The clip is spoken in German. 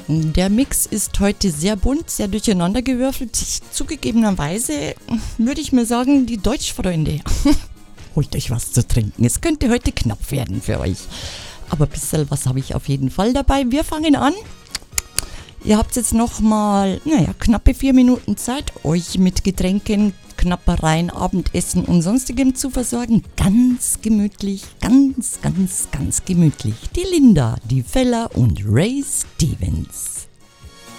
Der Mix ist heute sehr bunt, sehr durcheinandergewürfelt. Zugegebenerweise würde ich mir sagen, die Deutschfreunde, holt euch was zu trinken. Es könnte heute knapp werden für euch. Aber ein bisschen was habe ich auf jeden Fall dabei. Wir fangen an. Ihr habt jetzt nochmal, knappe 4 Minuten Zeit, euch mit Getränken, Knappereien, Abendessen und sonstigem zu versorgen. Ganz gemütlich, ganz gemütlich. Die Linda, die Fella und Ray Stevens.